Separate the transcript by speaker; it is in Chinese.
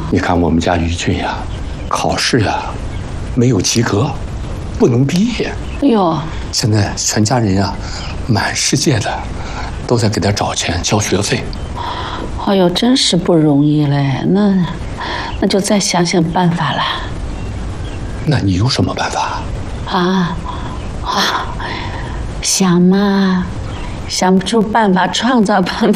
Speaker 1: 你看我们家于俊呀，考试呀没有及格，不能毕业。
Speaker 2: 哎呦，
Speaker 1: 现在全家人呀，满世界的都在给他找钱交学费。
Speaker 2: 哎呦，真是不容易嘞。那就再想想办法了。
Speaker 1: 那你有什么办法？
Speaker 2: 想嘛，想不出办法，创造办